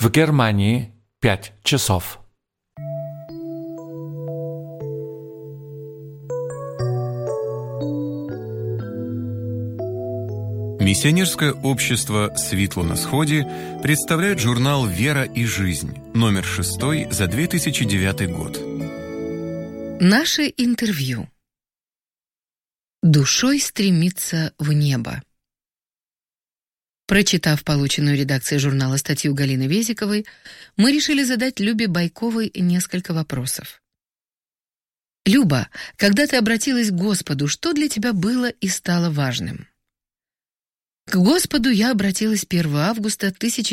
В Германии 5 часов. Миссионерское общество «Светло на сходе» представляет журнал «Вера и жизнь», номер 6 за 2009 год. Наше интервью. Душой стремиться в небо. Прочитав полученную редакцией журнала статью Галины Везиковой, мы решили задать Любе Байковой несколько вопросов. Люба, когда ты обратилась к Господу, что для тебя было и стало важным? К Господу я обратилась 1 августа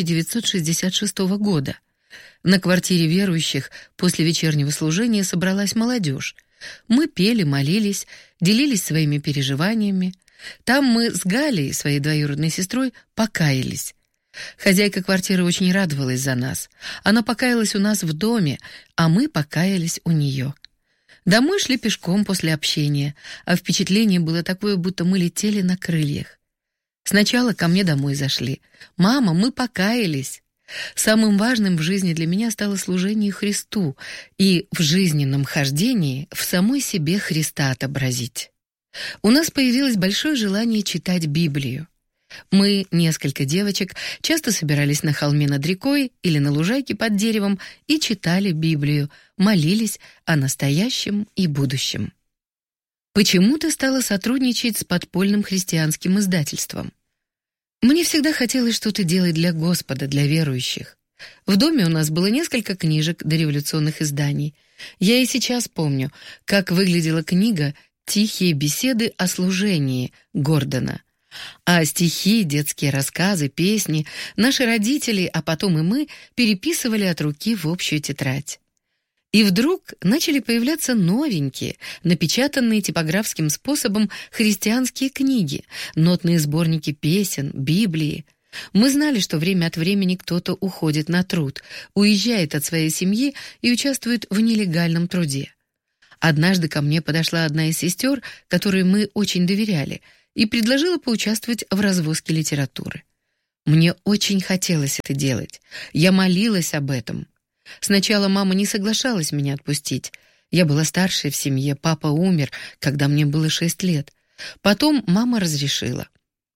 1966 года. На квартире верующих после вечернего служения собралась молодежь. Мы пели, молились, делились своими переживаниями. Там мы с Галей, своей двоюродной сестрой, покаялись. Хозяйка квартиры очень радовалась за нас. Она покаялась у нас в доме, а мы покаялись у нее. Домой шли пешком после общения, а впечатление было такое, будто мы летели на крыльях. Сначала ко мне домой зашли. «Мама, мы покаялись». Самым важным в жизни для меня стало служение Христу и в жизненном хождении в самой себе Христа отобразить. У нас появилось большое желание читать Библию. Мы, несколько девочек, часто собирались на холме над рекой или на лужайке под деревом и читали Библию, молились о настоящем и будущем. Почему ты стала сотрудничать с подпольным христианским издательством? Мне всегда хотелось что-то делать для Господа, для верующих. В доме у нас было несколько книжек дореволюционных изданий. Я и сейчас помню, как выглядела книга «Тихие беседы о служении» Гордона. А стихи, детские рассказы, песни наши родители, а потом и мы, переписывали от руки в общую тетрадь. И вдруг начали появляться новенькие, напечатанные типографским способом христианские книги, нотные сборники песен, Библии. Мы знали, что время от времени кто-то уходит на труд, уезжает от своей семьи и участвует в нелегальном труде. Однажды ко мне подошла одна из сестер, которой мы очень доверяли, и предложила поучаствовать в развозке литературы. Мне очень хотелось это делать. Я молилась об этом. Сначала мама не соглашалась меня отпустить. Я была старшей в семье, папа умер, когда мне было 6 лет. Потом мама разрешила.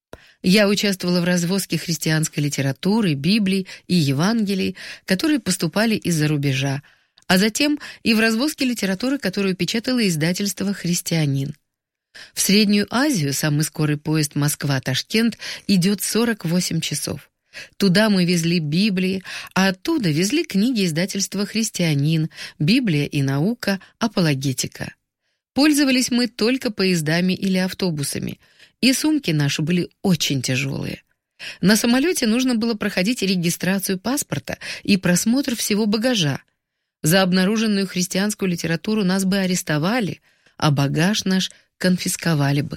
Я участвовала в развозке христианской литературы, Библии и Евангелий, которые поступали из-за рубежа, а затем и в развозке литературы, которую печатало издательство «Христианин». В Среднюю Азию самый скорый поезд Москва-Ташкент идет 48 часов. Туда мы везли Библии, а оттуда везли книги издательства «Христианин», «Библия и наука», «Апологетика». Пользовались мы только поездами или автобусами, и сумки наши были очень тяжелые. На самолете нужно было проходить регистрацию паспорта и просмотр всего багажа. За обнаруженную христианскую литературу нас бы арестовали, а багаж наш конфисковали бы.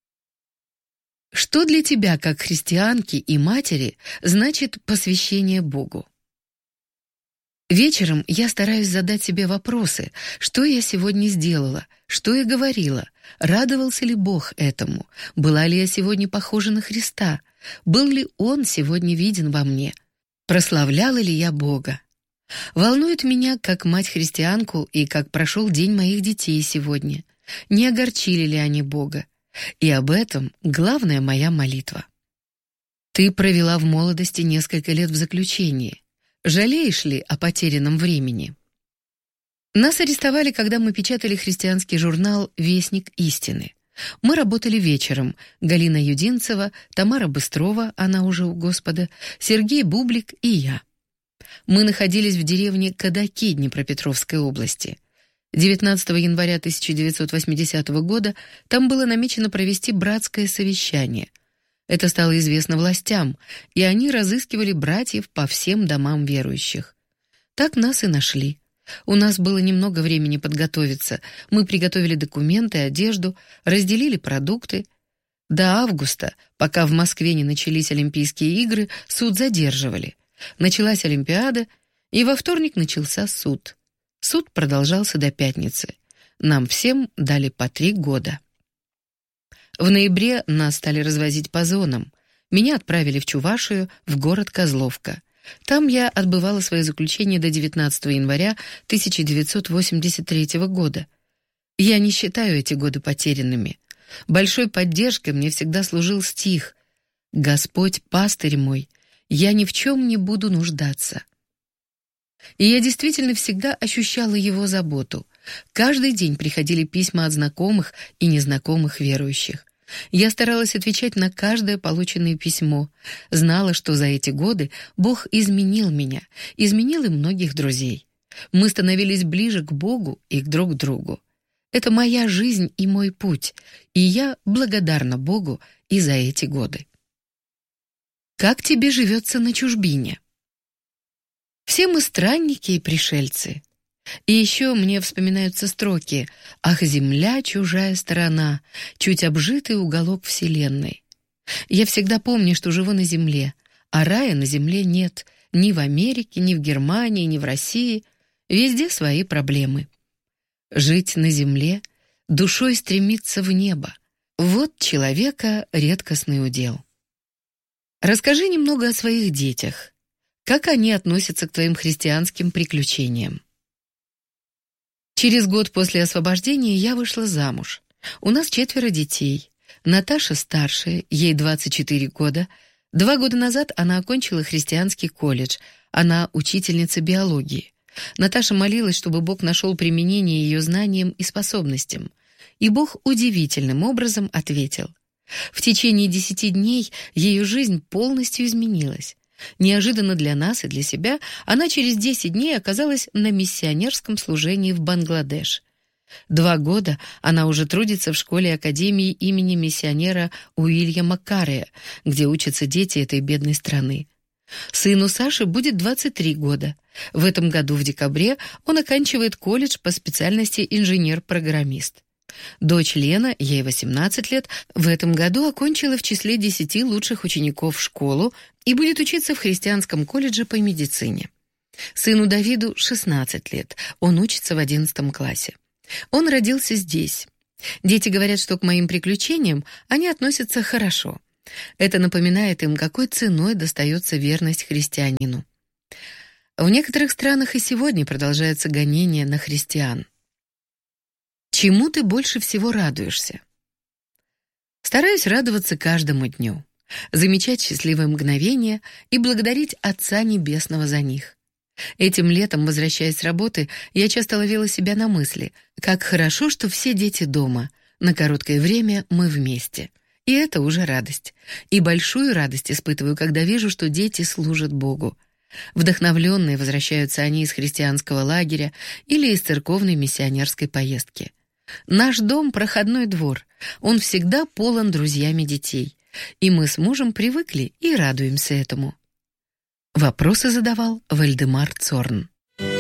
Что для тебя, как христианки и матери, значит посвящение Богу? Вечером я стараюсь задать себе вопросы, что я сегодня сделала, что я говорила, радовался ли Бог этому, была ли я сегодня похожа на Христа, был ли Он сегодня виден во мне, прославляла ли я Бога. Волнует меня, как мать-христианку и как прошел день моих детей сегодня, не огорчили ли они Бога. И об этом главная моя молитва. Ты провела в молодости несколько лет в заключении. Жалеешь ли о потерянном времени? Нас арестовали, когда мы печатали христианский журнал «Вестник истины». Мы работали вечером. Галина Юдинцева, Тамара Быстрова, она уже у Господа, Сергей Бублик и я. Мы находились в деревне Кадаки Днепропетровской области. 19 января 1980 года там было намечено провести братское совещание. Это стало известно властям, и они разыскивали братьев по всем домам верующих. Так нас и нашли. У нас было немного времени подготовиться. Мы приготовили документы, одежду, разделили продукты. До августа, пока в Москве не начались Олимпийские игры, суд задерживали. Началась Олимпиада, и во вторник начался суд. Суд продолжался до пятницы. Нам всем дали по 3 года. В ноябре нас стали развозить по зонам. Меня отправили в Чувашию, в город Козловка. Там я отбывала свое заключение до 19 января 1983 года. Я не считаю эти годы потерянными. Большой поддержкой мне всегда служил стих «Господь, пастырь мой, я ни в чем не буду нуждаться». И я действительно всегда ощущала его заботу. Каждый день приходили письма от знакомых и незнакомых верующих. Я старалась отвечать на каждое полученное письмо. Знала, что за эти годы Бог изменил меня, изменил и многих друзей. Мы становились ближе к Богу и друг к другу. Это моя жизнь и мой путь, и я благодарна Богу и за эти годы. Как тебе живется на чужбине? Все мы странники и пришельцы. И еще мне вспоминаются строки «Ах, земля, чужая сторона, чуть обжитый уголок вселенной». Я всегда помню, что живу на земле, а рая на земле нет ни в Америке, ни в Германии, ни в России. Везде свои проблемы. Жить на земле, душой стремиться в небо. Вот человека редкостный удел. Расскажи немного о своих детях. Как они относятся к твоим христианским приключениям? Через год после освобождения я вышла замуж. У нас 4 детей. Наташа старшая, ей 24 года. 2 года назад она окончила христианский колледж. Она учительница биологии. Наташа молилась, чтобы Бог нашел применение ее знаниям и способностям. И Бог удивительным образом ответил. В течение 10 дней ее жизнь полностью изменилась. Неожиданно для нас и для себя она через 10 дней оказалась на миссионерском служении в Бангладеш. 2 года она уже трудится в школе-академии имени миссионера Уильяма Каррея, где учатся дети этой бедной страны. Сыну Саши будет 23 года. В этом году в декабре он оканчивает колледж по специальности инженер-программист. Дочь Лена, ей 18 лет, в этом году окончила в числе 10 лучших учеников школу и будет учиться в христианском колледже по медицине. Сыну Давиду 16 лет, он учится в 11 классе. Он родился здесь. Дети говорят, что к моим приключениям они относятся хорошо. Это напоминает им, какой ценой достается верность христианину. В некоторых странах и сегодня продолжается гонение на христиан. Чему ты больше всего радуешься? Стараюсь радоваться каждому дню, замечать счастливые мгновения и благодарить Отца Небесного за них. Этим летом, возвращаясь с работы, я часто ловила себя на мысли, как хорошо, что все дети дома, на короткое время мы вместе. И это уже радость. И большую радость испытываю, когда вижу, что дети служат Богу. Вдохновленные возвращаются они из христианского лагеря или из церковной миссионерской поездки. Наш дом — проходной двор, он всегда полон друзьями детей, и мы с мужем привыкли и радуемся этому. Вопросы задавал Вальдемар Цорн.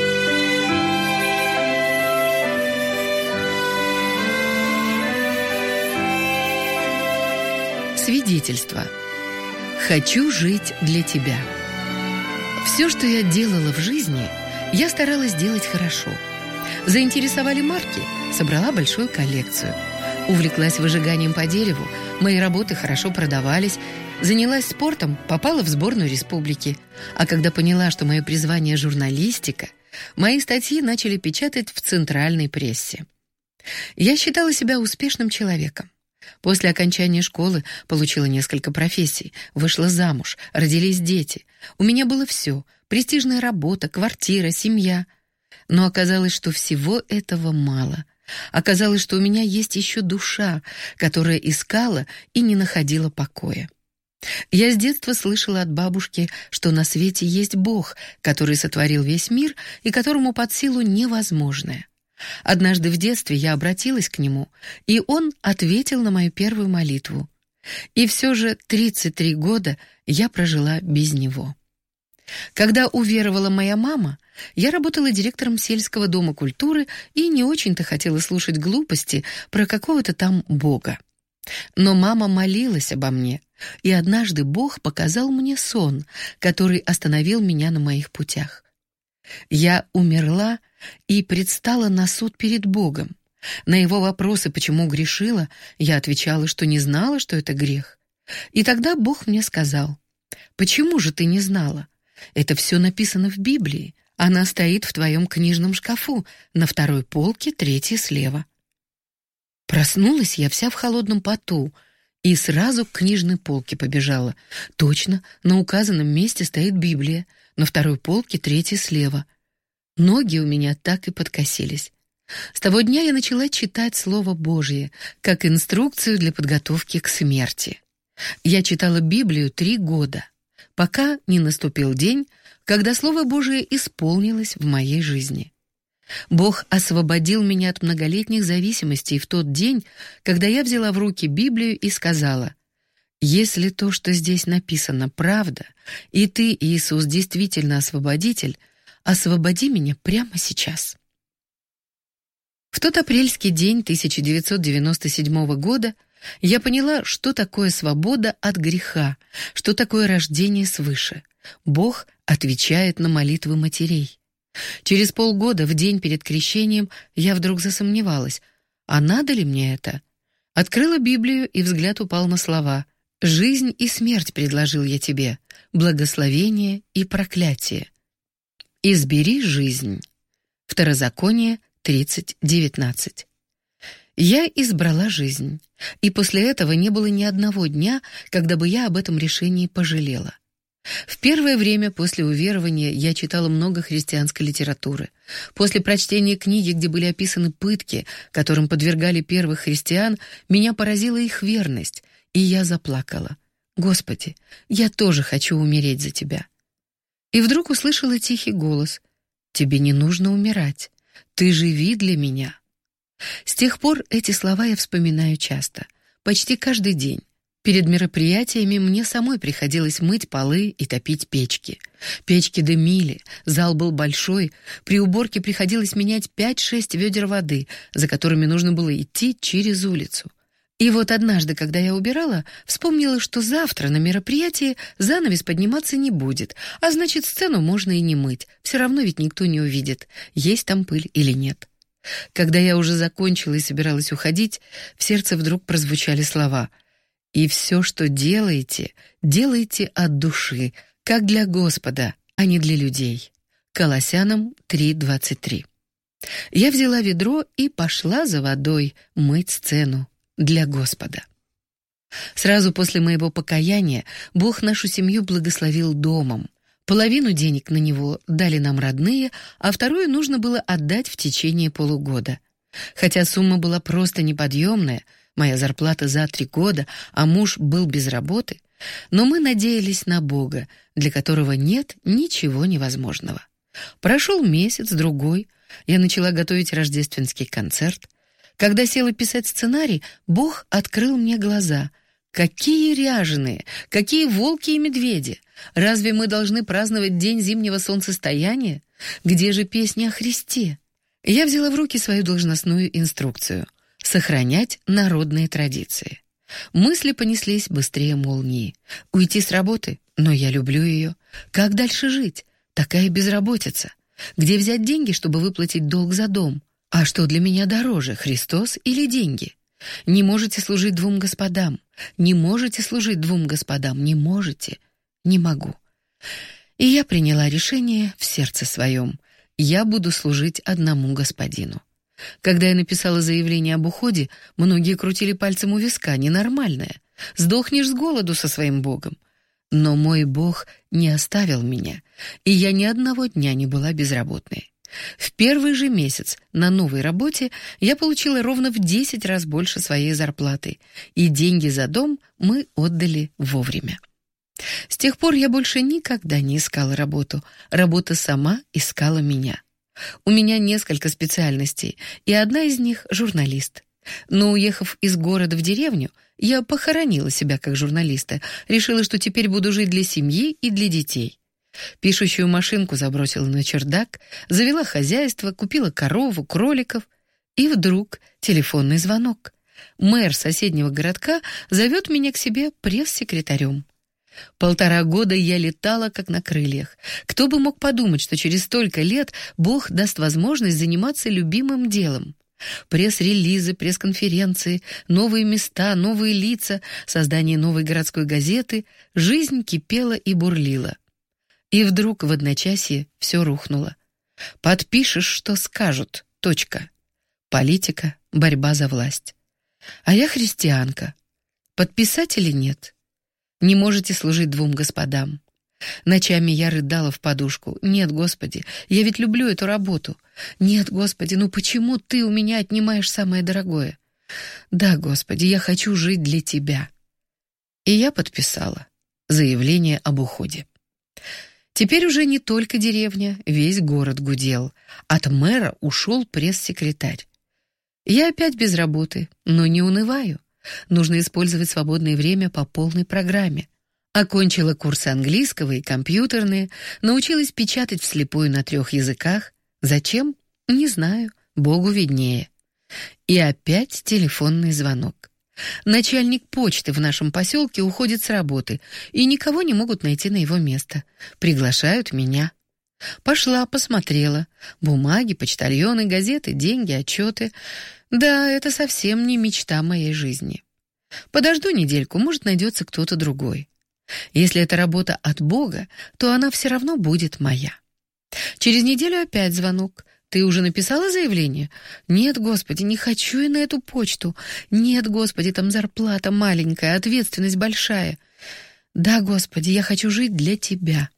Свидетельство. Хочу жить для тебя. Все, что я делала в жизни, я старалась делать хорошо. Заинтересовали марки, собрала большую коллекцию. Увлеклась выжиганием по дереву, мои работы хорошо продавались. Занялась спортом, попала в сборную республики. А когда поняла, что мое призвание — журналистика, мои статьи начали печатать в центральной прессе. Я считала себя успешным человеком. После окончания школы получила несколько профессий, вышла замуж, родились дети. У меня было все — престижная работа, квартира, семья. Но оказалось, что всего этого мало. Оказалось, что у меня есть еще душа, которая искала и не находила покоя. Я с детства слышала от бабушки, что на свете есть Бог, который сотворил весь мир и которому под силу невозможное. Однажды в детстве я обратилась к нему, и он ответил на мою первую молитву. И все же 33 года я прожила без него. Когда уверовала моя мама, я работала директором сельского дома культуры и не очень-то хотела слушать глупости про какого-то там Бога. Но мама молилась обо мне, и однажды Бог показал мне сон, который остановил меня на моих путях. Я умерла и предстала на суд перед Богом. На его вопросы, почему грешила, я отвечала, что не знала, что это грех. И тогда Бог мне сказал: «Почему же ты не знала? Это все написано в Библии. Она стоит в твоем книжном шкафу, на второй полке, третья слева». Проснулась я вся в холодном поту и сразу к книжной полке побежала. Точно, на указанном месте стоит Библия, на второй полке, третья слева. Ноги у меня так и подкосились. С того дня я начала читать Слово Божье, как инструкцию для подготовки к смерти. Я читала Библию 3 года, пока не наступил день, когда Слово Божие исполнилось в моей жизни. Бог освободил меня от многолетних зависимостей в тот день, когда я взяла в руки Библию и сказала: «Если то, что здесь написано, правда, и ты, Иисус, действительно освободитель, освободи меня прямо сейчас». В тот апрельский день 1997 года я поняла, что такое свобода от греха, что такое рождение свыше. Бог отвечает на молитвы матерей. Через полгода, в день перед крещением, я вдруг засомневалась, а надо ли мне это? Открыла Библию, и взгляд упал на слова: «Жизнь и смерть предложил я тебе, благословение и проклятие. Избери жизнь». Второзаконие 30:19. Я избрала жизнь, и после этого не было ни одного дня, когда бы я об этом решении пожалела. В первое время после уверования я читала много христианской литературы. После прочтения книги, где были описаны пытки, которым подвергали первых христиан, меня поразила их верность, и я заплакала. «Господи, я тоже хочу умереть за Тебя». И вдруг услышала тихий голос: «Тебе не нужно умирать, ты живи для меня». С тех пор эти слова я вспоминаю часто, почти каждый день. Перед мероприятиями мне самой приходилось мыть полы и топить печки. Печки дымили, зал был большой, при уборке приходилось менять 5-6 ведер воды, за которыми нужно было идти через улицу. И вот однажды, когда я убирала, вспомнила, что завтра на мероприятии занавес подниматься не будет, а значит, сцену можно и не мыть, все равно ведь никто не увидит, есть там пыль или нет. Когда я уже закончила и собиралась уходить, в сердце вдруг прозвучали слова: «И все, что делаете, делайте от души, как для Господа, а не для людей». Колоссянам 3:23. Я взяла ведро и пошла за водой мыть сцену для Господа. Сразу после моего покаяния Бог нашу семью благословил домом. Половину денег на него дали нам родные, а вторую нужно было отдать в течение полугода. Хотя сумма была просто неподъемная, моя зарплата за 3 года, а муж был без работы, но мы надеялись на Бога, для которого нет ничего невозможного. Прошел месяц, другой, я начала готовить рождественский концерт. Когда села писать сценарий, Бог открыл мне глаза. Какие ряженые, какие волки и медведи! Разве мы должны праздновать день зимнего солнцестояния? Где же песня о Христе? Я взяла в руки свою должностную инструкцию — сохранять народные традиции. Мысли понеслись быстрее молнии. Уйти с работы? Но я люблю ее. Как дальше жить? Такая безработица. Где взять деньги, чтобы выплатить долг за дом? А что для меня дороже, Христос или деньги? Не можете служить 2 господам. Не можете служить 2 господам. Не можете. Не могу. И я приняла решение в сердце своем. Я буду служить одному господину. Когда я написала заявление об уходе, многие крутили пальцем у виска. Ненормальное. Сдохнешь с голоду со своим Богом. Но мой Бог не оставил меня, и я ни одного дня не была безработной. В первый же месяц на новой работе я получила ровно в 10 раз больше своей зарплаты, и деньги за дом мы отдали вовремя. С тех пор я больше никогда не искала работу. Работа сама искала меня. У меня несколько специальностей, и одна из них — журналист. Но, уехав из города в деревню, я похоронила себя как журналиста, решила, что теперь буду жить для семьи и для детей. Пишущую машинку забросила на чердак, завела хозяйство, купила корову, кроликов. И вдруг телефонный звонок. Мэр соседнего городка зовет меня к себе пресс-секретарем. 1,5 года я летала как на крыльях. Кто бы мог подумать, что через столько лет Бог даст возможность заниматься любимым делом. Пресс-релизы, пресс-конференции, новые места, новые лица, создание новой городской газеты. Жизнь кипела и бурлила. И вдруг в одночасье все рухнуло. Подпишешь, что скажут. Точка. Политика, борьба за власть. А я христианка. Подписать или нет? Не можете служить двум господам. Ночами я рыдала в подушку. Нет, Господи, я ведь люблю эту работу. Нет, Господи, ну почему Ты у меня отнимаешь самое дорогое? Да, Господи, я хочу жить для Тебя. И я подписала заявление об уходе. Теперь уже не только деревня, весь город гудел. От мэра ушел пресс-секретарь. Я опять без работы, но не унываю. Нужно использовать свободное время по полной программе. Окончила курсы английского и компьютерные, научилась печатать вслепую на 3 языках. Зачем? Не знаю, Богу виднее. И опять телефонный звонок. Начальник почты в нашем поселке уходит с работы, и никого не могут найти на его место. Приглашают меня. Пошла, посмотрела. Бумаги, почтальоны, газеты, деньги, отчеты. Да, это совсем не мечта моей жизни. Подожду недельку, может, найдется кто-то другой. Если это работа от Бога, то она все равно будет моя. Через неделю опять звонок. Ты уже написала заявление? Нет, Господи, не хочу я на эту почту. Нет, Господи, там зарплата маленькая, ответственность большая. Да, Господи, я хочу жить для Тебя.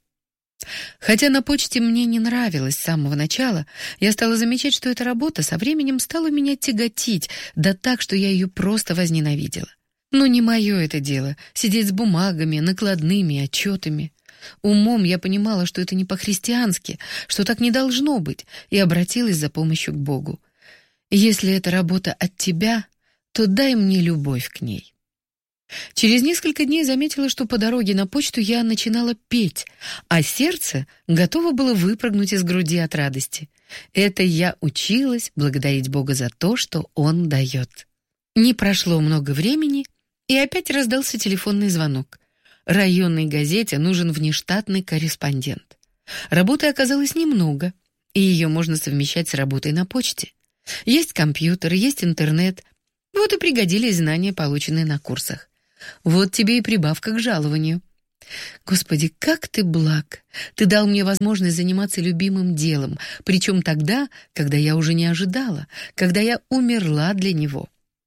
Хотя на почте мне не нравилось с самого начала, я стала замечать, что эта работа со временем стала меня тяготить, да так, что я ее просто возненавидела. Но не мое это дело — сидеть с бумагами, накладными, отчетами. Умом я понимала, что это не по-христиански, что так не должно быть, и обратилась за помощью к Богу. Если эта работа от Тебя, то дай мне любовь к ней. Через несколько дней заметила, что по дороге на почту я начинала петь, а сердце готово было выпрыгнуть из груди от радости. Это я училась благодарить Бога за то, что Он дает. Не прошло много времени, и опять раздался телефонный звонок. Районной газете нужен внештатный корреспондент. Работы оказалось немного, и ее можно совмещать с работой на почте. Есть компьютер, есть интернет. Вот и пригодились знания, полученные на курсах. Вот тебе и прибавка к жалованию. Господи, как Ты благ! Ты дал мне возможность заниматься любимым делом, причем тогда, когда я уже не ожидала, когда я умерла для него.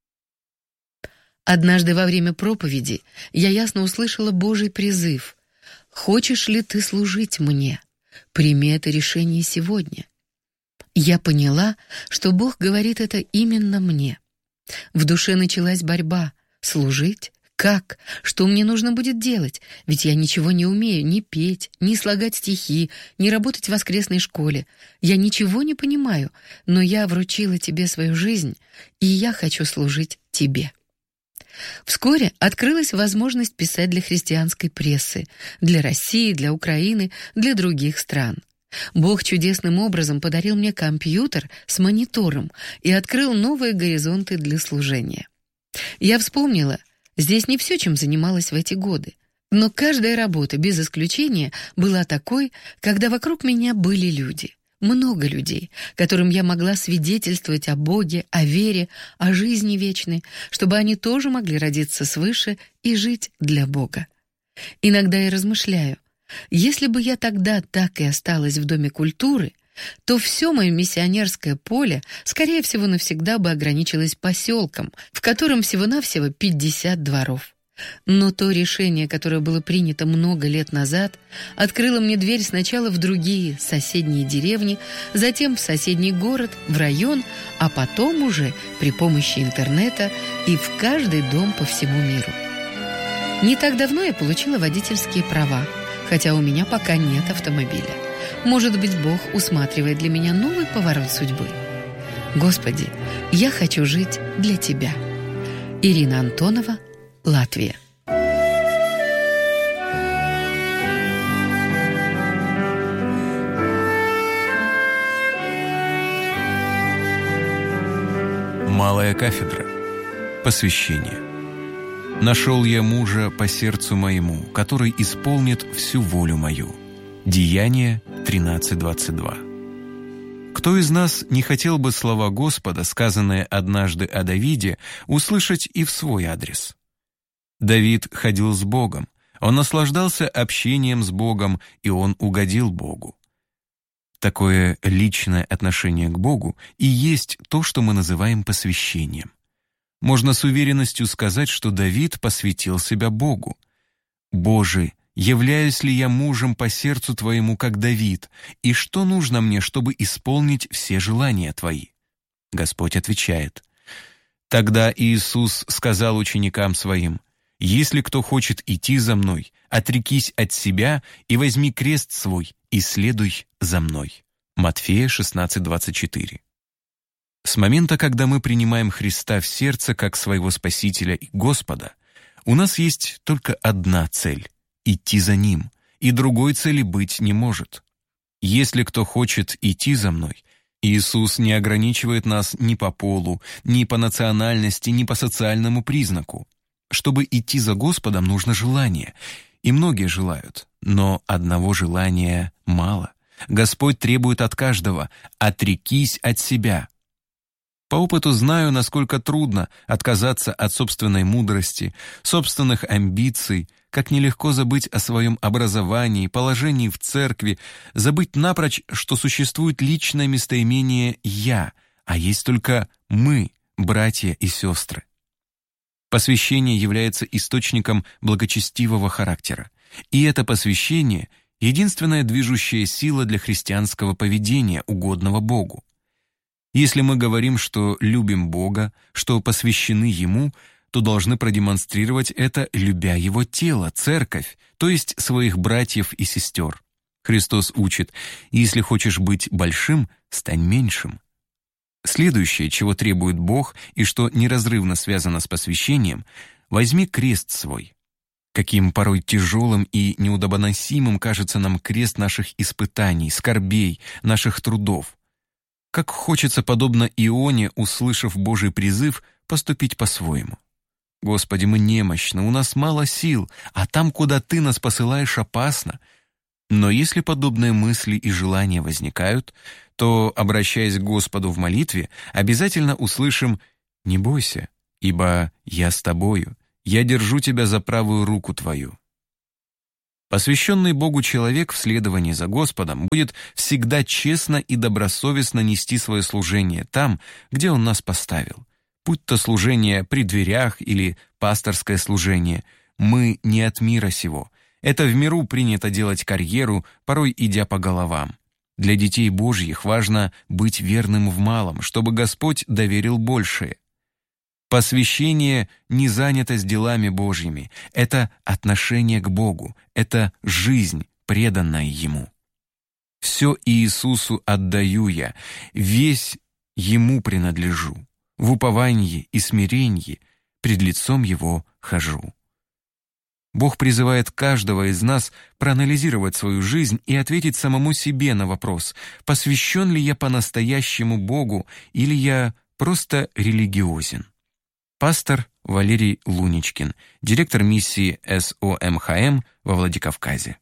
Однажды во время проповеди я ясно услышала Божий призыв: «Хочешь ли ты служить мне? Прими это решение сегодня». Я поняла, что Бог говорит это именно мне. В душе началась борьба. Служить? Как? Что мне нужно будет делать? Ведь я ничего не умею ни петь, ни слагать стихи, ни работать в воскресной школе. Я ничего не понимаю, но я вручила Тебе свою жизнь, и я хочу служить Тебе. Вскоре открылась возможность писать для христианской прессы, для России, для Украины, для других стран. Бог чудесным образом подарил мне компьютер с монитором и открыл новые горизонты для служения. Я вспомнила, здесь не все, чем занималась в эти годы, но каждая работа, без исключения, была такой, когда вокруг меня были люди. Много людей, которым я могла свидетельствовать о Боге, о вере, о жизни вечной, чтобы они тоже могли родиться свыше и жить для Бога. Иногда я размышляю, если бы я тогда так и осталась в Доме культуры, то все мое миссионерское поле, скорее всего, навсегда бы ограничилось поселком, в котором всего-навсего 50 дворов. Но то решение, которое было принято много лет назад, открыло мне дверь сначала в другие соседние деревни, затем в соседний город, в район, а потом уже при помощи интернета и в каждый дом по всему миру. Не так давно я получила водительские права, хотя у меня пока нет автомобиля. Может быть, Бог усматривает для меня новый поворот судьбы. Господи, я хочу жить для Тебя. Ирина Антонова, Латвия. Малая кафедра. Посвящение. «Нашел я мужа по сердцу моему, который исполнит всю волю мою». Деяния 13:22. Кто из нас не хотел бы слова Господа, сказанные однажды о Давиде, услышать и в свой адрес? Давид ходил с Богом, Он наслаждался общением с Богом, и он угодил Богу. Такое личное отношение к Богу и есть то, что мы называем посвящением. Можно с уверенностью сказать, что Давид посвятил себя Богу. «Боже, являюсь ли я мужем по сердцу Твоему, как Давид, и что нужно мне, чтобы исполнить все желания Твои?» Господь отвечает: «Тогда Иисус сказал ученикам Своим: если кто хочет идти за Мной, отрекись от себя и возьми крест свой и следуй за Мной». Матфея 16:24. С момента, когда мы принимаем Христа в сердце как своего Спасителя и Господа, у нас есть только одна цель — идти за Ним, и другой цели быть не может. Если кто хочет идти за Мной, Иисус не ограничивает нас ни по полу, ни по национальности, ни по социальному признаку. Чтобы идти за Господом, нужно желание, и многие желают, но одного желания мало. Господь требует от каждого: «Отрекись от себя». По опыту знаю, насколько трудно отказаться от собственной мудрости, собственных амбиций, как нелегко забыть о своем образовании, положении в церкви, забыть напрочь, что существует личное местоимение «я», а есть только «мы», братья и сестры. Посвящение является источником благочестивого характера, и это посвящение — единственная движущая сила для христианского поведения, угодного Богу. Если мы говорим, что любим Бога, что посвящены Ему, то должны продемонстрировать это, любя Его тело, церковь, то есть своих братьев и сестер. Христос учит: «Если хочешь быть большим, стань меньшим». Следующее, чего требует Бог и что неразрывно связано с посвящением — возьми крест свой. Каким порой тяжелым и неудобоносимым кажется нам крест наших испытаний, скорбей, наших трудов. Как хочется, подобно Ионе, услышав Божий призыв, поступить по-своему. «Господи, мы немощны, у нас мало сил, а там, куда Ты нас посылаешь, опасно». Но если подобные мысли и желания возникают, то, обращаясь к Господу в молитве, обязательно услышим: «Не бойся, ибо я с тобою, я держу тебя за правую руку твою». Посвященный Богу человек в следовании за Господом будет всегда честно и добросовестно нести свое служение там, где Он нас поставил. Будь то служение при дверях или пасторское служение, мы не от мира сего. Это в миру принято делать карьеру, порой идя по головам. Для детей Божьих важно быть верным в малом, чтобы Господь доверил большее. Посвящение — не занятость делами Божьими, это отношение к Богу, это жизнь, преданная Ему. «Все Иисусу отдаю я, весь Ему принадлежу, в уповании и смирении пред лицом Его хожу». Бог призывает каждого из нас проанализировать свою жизнь и ответить самому себе на вопрос: посвящен ли я по-настоящему Богу или я просто религиозен? Пастор Валерий Луничкин, директор миссии СОМХМ во Владикавказе.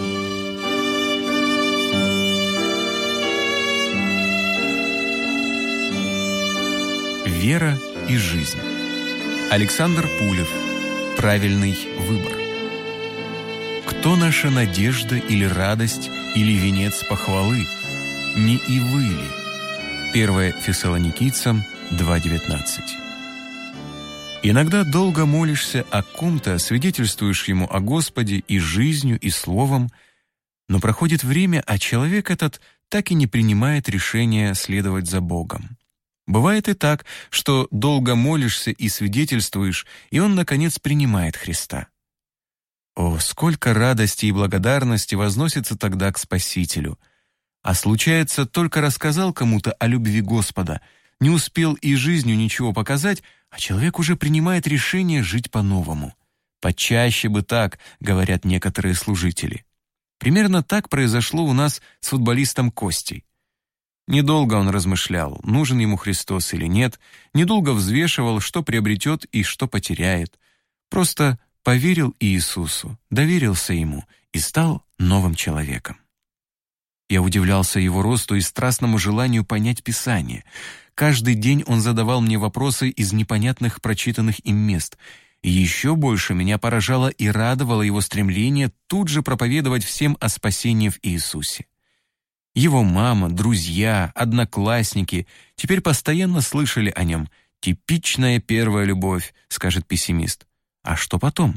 Вера и жизнь. Александр Пулев. Правильный выбор. Кто наша надежда или радость, или венец похвалы? Не и вы ли? 1 Фессалоникийцам 2:19. Иногда долго молишься о ком-то, свидетельствуешь ему о Господе и жизнью, и словом, но проходит время, а человек этот так и не принимает решения следовать за Богом. Бывает и так, что долго молишься и свидетельствуешь, и он, наконец, принимает Христа. О, сколько радости и благодарности возносится тогда к Спасителю! А случается, только рассказал кому-то о любви Господа, не успел и жизнью ничего показать, а человек уже принимает решение жить по-новому. Почаще бы так, говорят некоторые служители. Примерно так произошло у нас с футболистом Костей. Недолго он размышлял, нужен ему Христос или нет, недолго взвешивал, что приобретет и что потеряет. Просто поверил Иисусу, доверился Ему и стал новым человеком. Я удивлялся его росту и страстному желанию понять Писание. Каждый день он задавал мне вопросы из непонятных прочитанных им мест. И еще больше меня поражало и радовало его стремление тут же проповедовать всем о спасении в Иисусе. Его мама, друзья, одноклассники теперь постоянно слышали о нем. «Типичная первая любовь», — скажет пессимист. А что потом?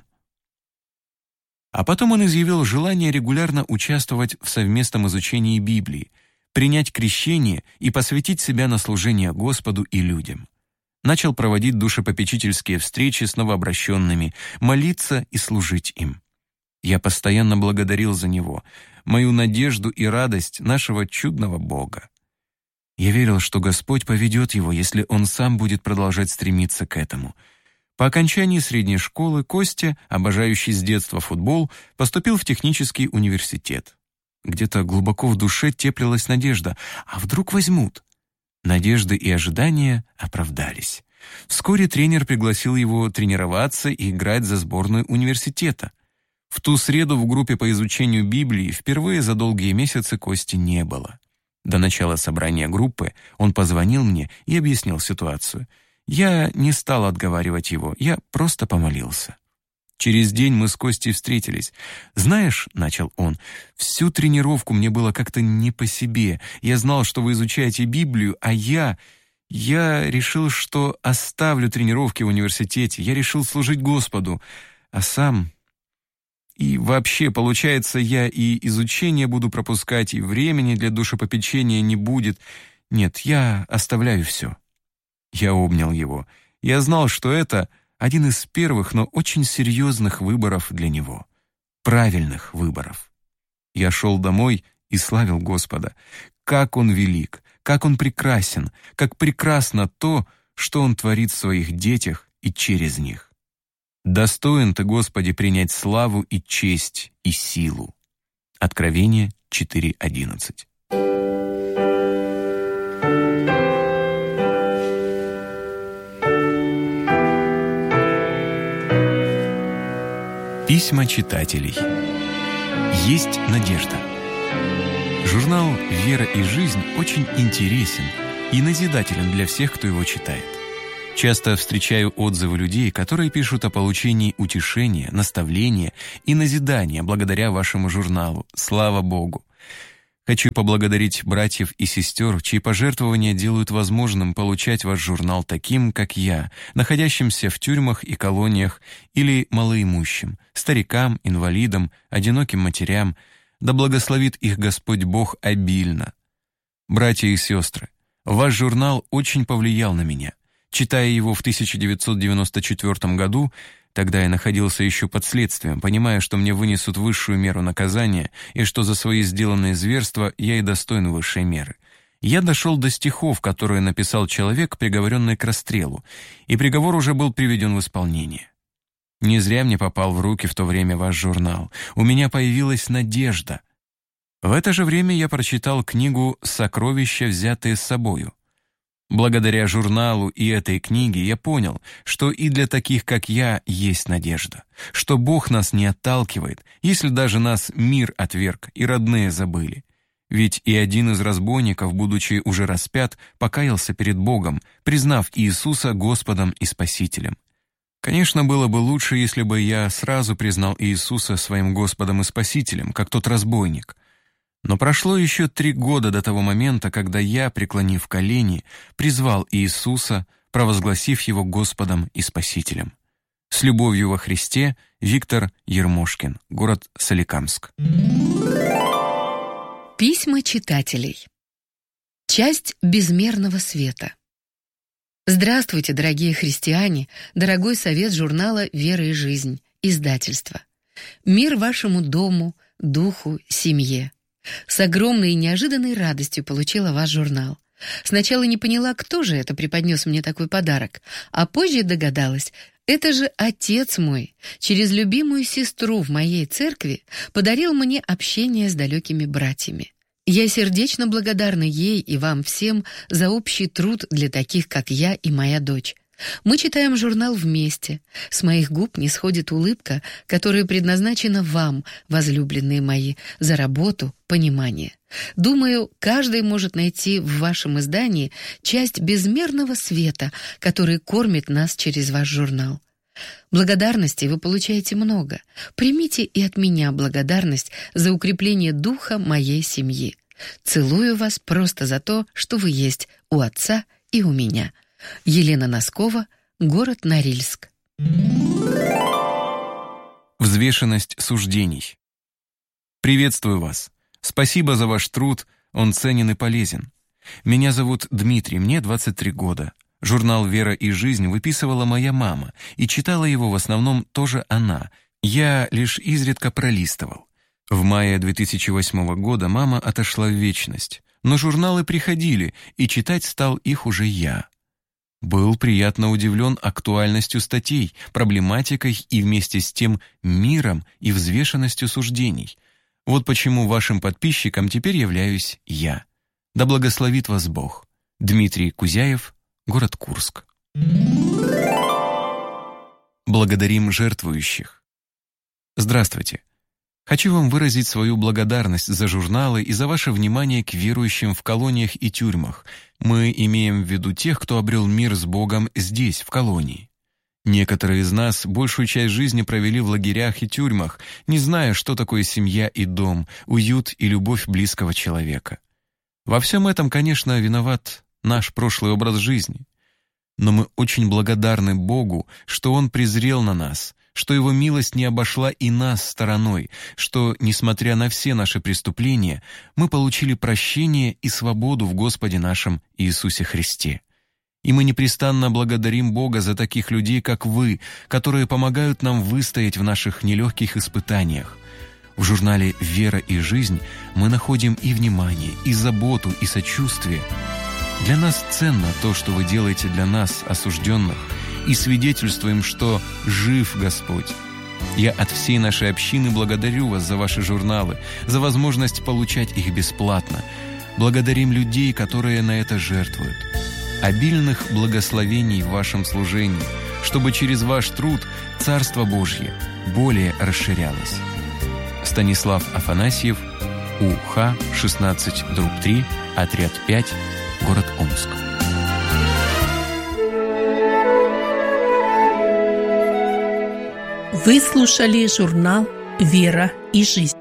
А потом он изъявил желание регулярно участвовать в совместном изучении Библии, принять крещение и посвятить себя на служение Господу и людям. Начал проводить душепопечительские встречи с новообращенными, молиться и служить им. Я постоянно благодарил за него, мою надежду и радость нашего чудного Бога. Я верил, что Господь поведет его, если он сам будет продолжать стремиться к этому. По окончании средней школы Костя, обожающий с детства футбол, поступил в технический университет. Где-то глубоко в душе теплилась надежда, а вдруг возьмут? Надежды и ожидания оправдались. Вскоре тренер пригласил его тренироваться и играть за сборную университета. В ту среду в группе по изучению Библии впервые за долгие месяцы Кости не было. До начала собрания группы он позвонил мне и объяснил ситуацию. Я не стал отговаривать его, я просто помолился. Через день мы с Костей встретились. «Знаешь, — начал он, — всю тренировку мне было как-то не по себе. Я знал, что вы изучаете Библию, а я решил, что оставлю тренировки в университете. Я решил служить Господу, а сам... И вообще, получается, я и изучение буду пропускать, и времени для душепопечения не будет. Нет, я оставляю все». Я обнял его. Я знал, что это один из первых, но очень серьезных выборов для него. Правильных выборов. Я шел домой и славил Господа. Как Он велик, как Он прекрасен, как прекрасно то, что Он творит в своих детях и через них. Достоин Ты, Господи, принять славу и честь и силу. Откровение 4:11. Письма читателей. Есть надежда. Журнал «Вера и жизнь» очень интересен и назидателен для всех, кто его читает. Часто встречаю отзывы людей, которые пишут о получении утешения, наставления и назидания благодаря вашему журналу. Слава Богу! Хочу поблагодарить братьев и сестер, чьи пожертвования делают возможным получать ваш журнал таким, как я, находящимся в тюрьмах и колониях или малоимущим, старикам, инвалидам, одиноким матерям. Да благословит их Господь Бог обильно. Братья и сестры, ваш журнал очень повлиял на меня. Читая его в 1994 году, тогда я находился еще под следствием, понимая, что мне вынесут высшую меру наказания и что за свои сделанные зверства я и достоин высшей меры. Я дошел до стихов, которые написал человек, приговоренный к расстрелу, и приговор уже был приведен в исполнение. Не зря мне попал в руки в то время ваш журнал. У меня появилась надежда. В это же время я прочитал книгу «Сокровища, взятые с собою». Благодаря журналу и этой книге я понял, что и для таких, как я, есть надежда, что Бог нас не отталкивает, если даже нас мир отверг и родные забыли. Ведь и один из разбойников, будучи уже распят, покаялся перед Богом, признав Иисуса Господом и Спасителем. Конечно, было бы лучше, если бы я сразу признал Иисуса своим Господом и Спасителем, как тот разбойник. Но прошло еще 3 года до того момента, когда я, преклонив колени, призвал Иисуса, провозгласив Его Господом и Спасителем. С любовью во Христе, Виктор Ермошкин, город Соликамск. Письма читателей. Часть безмерного света. Здравствуйте, дорогие христиане, дорогой совет журнала «Вера и жизнь», издательства. Мир вашему дому, духу, семье. С огромной и неожиданной радостью получила ваш журнал. Сначала не поняла, кто же это преподнес мне такой подарок, а позже догадалась, это же отец мой, через любимую сестру в моей церкви, подарил мне общение с далекими братьями. Я сердечно благодарна ей и вам всем за общий труд для таких, как я и моя дочь. Мы читаем журнал вместе. С моих губ не сходит улыбка, которая предназначена вам, возлюбленные мои, за работу, понимание. Думаю, каждый может найти в вашем издании часть безмерного света, который кормит нас через ваш журнал. Благодарности вы получаете много. Примите и от меня благодарность за укрепление духа моей семьи. Целую вас просто за то, что вы есть у отца и у меня. Елена Носкова, город Норильск. Взвешенность суждений. Приветствую вас. Спасибо за ваш труд, он ценен и полезен. Меня зовут Дмитрий, мне 23 года. Журнал «Вера и жизнь» выписывала моя мама, и читала его в основном тоже она. Я лишь изредка пролистывал. В мае 2008 года мама отошла в вечность, но журналы приходили, и читать стал их уже я. Был приятно удивлен актуальностью статей, проблематикой и вместе с тем миром и взвешенностью суждений. Вот почему вашим подписчиком теперь являюсь я. Да благословит вас Бог. Дмитрий Кузяев, город Курск. Благодарим жертвующих. Здравствуйте. Хочу вам выразить свою благодарность за журналы и за ваше внимание к верующим в колониях и тюрьмах. Мы имеем в виду тех, кто обрел мир с Богом здесь, в колонии. Некоторые из нас большую часть жизни провели в лагерях и тюрьмах, не зная, что такое семья и дом, уют и любовь близкого человека. Во всем этом, конечно, виноват наш прошлый образ жизни. Но мы очень благодарны Богу, что Он презрел на нас, что Его милость не обошла и нас стороной, что, несмотря на все наши преступления, мы получили прощение и свободу в Господе нашем Иисусе Христе. И мы непрестанно благодарим Бога за таких людей, как вы, которые помогают нам выстоять в наших нелегких испытаниях. В журнале «Вера и жизнь» мы находим и внимание, и заботу, и сочувствие. Для нас ценно то, что вы делаете для нас, осужденных, и свидетельствуем, что жив Господь. Я от всей нашей общины благодарю вас за ваши журналы, за возможность получать их бесплатно. Благодарим людей, которые на это жертвуют. Обильных благословений в вашем служении, чтобы через ваш труд Царство Божье более расширялось. Станислав Афанасьев, УХ 16/3, отряд 5, город Омск. Вы слушали журнал «Вера и жизнь».